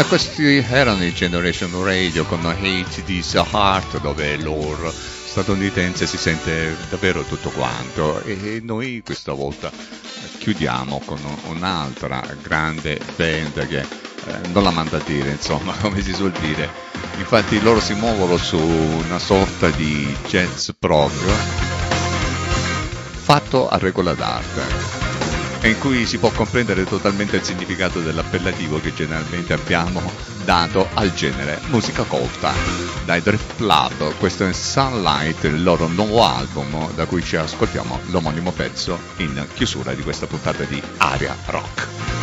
E questi erano i Generation Radio con Hate This Heart, dove l'ore statunitense si sente davvero tutto quanto, e noi questa volta chiudiamo con un'altra grande band che non la manda a dire, insomma, come si suol dire. Infatti loro si muovono su una sorta di jazz prog fatto a regola d'arte, e in cui si può comprendere totalmente il significato dell'appellativo che generalmente abbiamo dato al genere musica colta. Dai Drift Club, questo è Sunlight, il loro nuovo album, da cui ci ascoltiamo l'omonimo pezzo in chiusura di questa puntata di Aria Rock.